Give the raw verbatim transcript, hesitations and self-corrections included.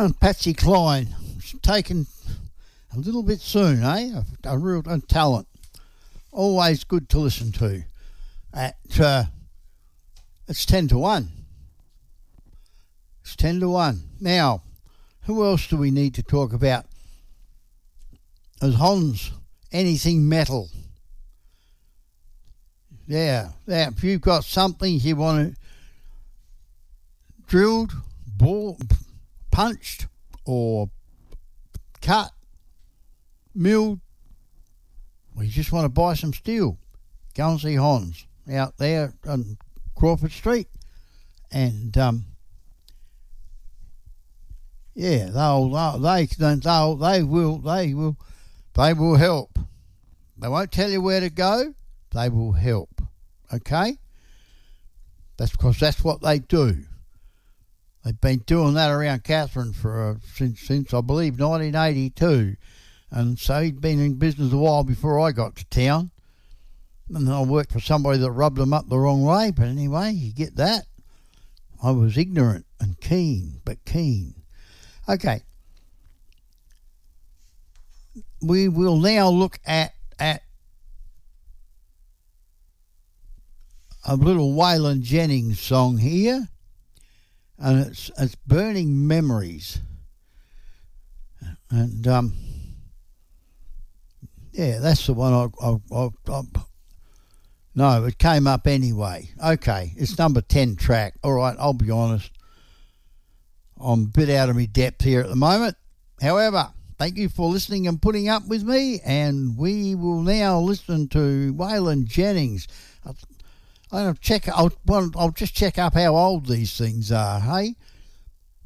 And Patsy Cline, taken a little bit soon, eh? A, a real a talent. Always good to listen to. At uh, it's ten to one. It's ten to one. Now, who else do we need to talk about? As Hans, anything metal. Yeah, yeah. If you've got something you want to drilled, bore, punched, or cut, milled, or you just want to buy some steel, go and see Hans out there on Crawford Street, and um, yeah, they'll, they'll they they'll they will they will they will help. They won't tell you where to go. They will help. Okay, that's because that's what they do. They've been doing that around Catherine for uh, since since I believe nineteen eighty-two, and so he'd been in business a while before I got to town. And I worked for somebody that rubbed them up the wrong way. But anyway, you get that. I was ignorant and keen, but keen. Okay. We will now look at at a little Waylon Jennings song here, and it's it's Burning Memories. And um, yeah, that's the one I, I, I, I no, it came up anyway. Okay, it's number ten track. All right, I'll be honest, I'm a bit out of my depth here at the moment. However, thank you for listening and putting up with me, and we will now listen to Waylon Jennings. I'll check. I'll, well, I'll just check up how old these things are. Hey,